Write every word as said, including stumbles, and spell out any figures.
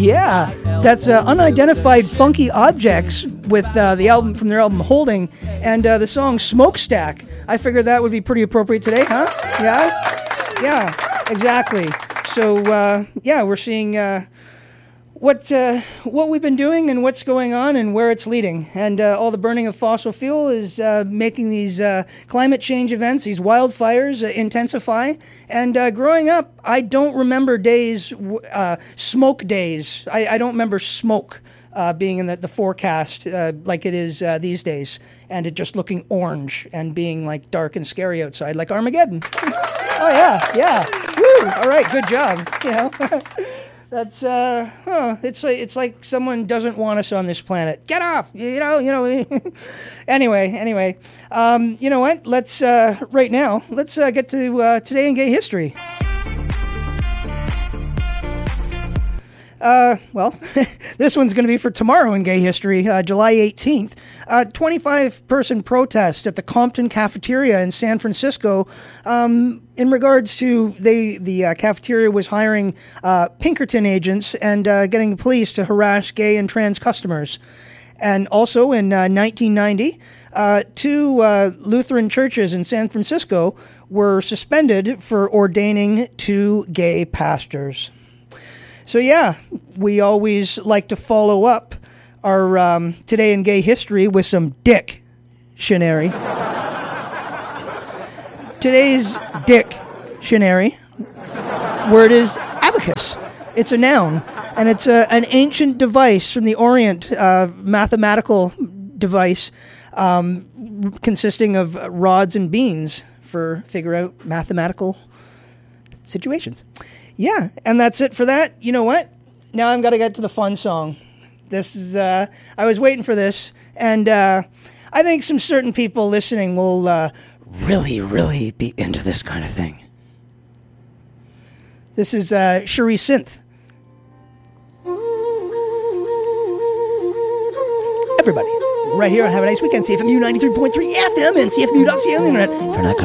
Yeah, that's uh, Unidentified Funky Objects with uh, the album from their album Holding, and uh, the song Smokestack. I figured that would be pretty appropriate today, huh? Yeah, yeah, exactly. So uh, yeah, we're seeing uh, what uh, what we've been doing and what's going on and where it's leading, and uh, all the burning of fossil fuel is uh, making these uh, climate change events, these wildfires, uh, intensify. And uh, growing up, I don't remember days, uh, smoke days. I, I don't remember smoke uh, being in the, the forecast uh, like it is uh, these days, and it just looking orange and being like dark and scary outside, like Armageddon. Oh yeah, yeah. Woo! All right, good job. You know. That's uh, huh, it's like it's like someone doesn't want us on this planet. Get off, you know, you know. anyway, anyway, um, you know what? Let's uh, right now. Let's uh, get to uh, today in gay history. Uh, well, this one's going to be for tomorrow in gay history, uh, July eighteenth. Uh, twenty-five person protest at the Compton Cafeteria in San Francisco um, in regards to they, the uh, cafeteria was hiring uh, Pinkerton agents and uh, getting the police to harass gay and trans customers. And also in uh, nineteen ninety, uh, two uh, Lutheran churches in San Francisco were suspended for ordaining two gay pastors. So yeah, we always like to follow up our um, Today in Gay History with some dick-tionary. Today's dick-tionary word is abacus. It's a noun, and it's a, an ancient device from the Orient, uh, mathematical device um, consisting of rods and beans for figure out mathematical situations. Yeah, and that's it for that. You know what? Now I've got to get to the fun song. This is, uh, I was waiting for this, and uh, I think some certain people listening will uh, really, really be into this kind of thing. This is uh, Cherie Synth. Everybody, right here on Have a Nice Weekend, C F M U ninety-three point three F M and C F M U dot C A on the internet. For that